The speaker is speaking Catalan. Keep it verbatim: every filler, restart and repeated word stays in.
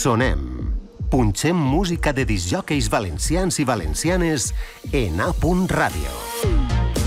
Sonem. Punxem música de discjòqueis valencians i valencianes en A. Ràdio.